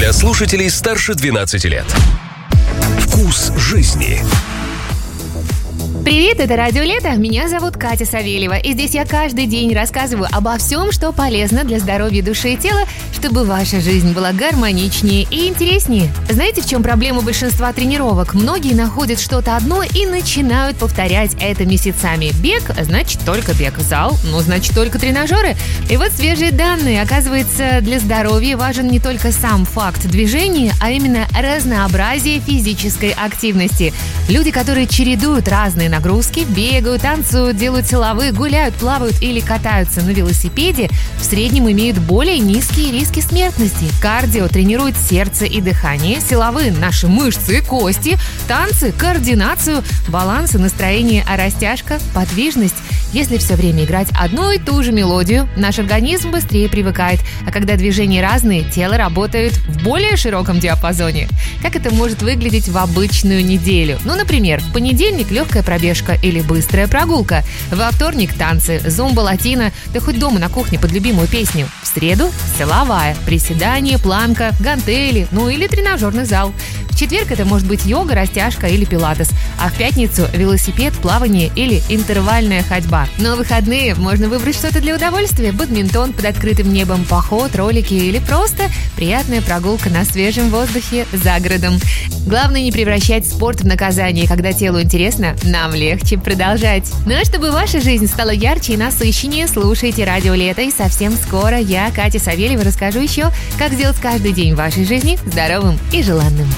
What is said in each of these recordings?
Для слушателей старше 12 лет. Вкус жизни. Привет, это Радио Лето. Меня зовут Катя Савельева. И здесь я каждый день рассказываю обо всем, что полезно для здоровья души и тела, чтобы ваша жизнь была гармоничнее и интереснее. Знаете, в чем проблема большинства тренировок? Многие находят что-то одно и начинают повторять это месяцами. Бег, значит только бег. Зал, значит только тренажеры. И вот свежие данные. Оказывается, для здоровья важен не только сам факт движения, а именно разнообразие физической активности. Люди, которые чередуют разные нагрузки, бегают, танцуют, делают силовые, гуляют, плавают или катаются на велосипеде, в среднем имеют более низкие риски смертности. Кардио тренирует сердце и дыхание, силовые – наши мышцы и кости, танцы – координацию, баланс и настроение, а растяжка – подвижность. Если все время играть одну и ту же мелодию, наш организм быстрее привыкает, а когда движения разные, тело работает в более широком диапазоне. Как это может выглядеть в обычную неделю? Например, в понедельник легкая пробежка или быстрая прогулка, во вторник танцы, зумба, латино, да хоть дома на кухне под любимую песню. В среду силовая, приседание, планка, гантели, или тренажерный зал. В четверг это может быть йога, растяжка или пилатес, а в пятницу велосипед, плавание или интервальная ходьба. На выходные можно выбрать что-то для удовольствия: бадминтон под открытым небом, поход, ролики или просто приятная прогулка на свежем воздухе за городом. Главное не превращать спорт в наказание. Когда телу интересно, нам легче продолжать. А чтобы ваша жизнь стала ярче и насыщеннее, слушайте Радио Лето, и совсем скоро я, Катя Савельева, расскажу еще, как сделать каждый день вашей жизни здоровым и желанным.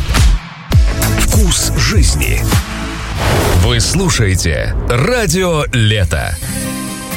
Вкус жизни. Вы слушаете Радио Лето.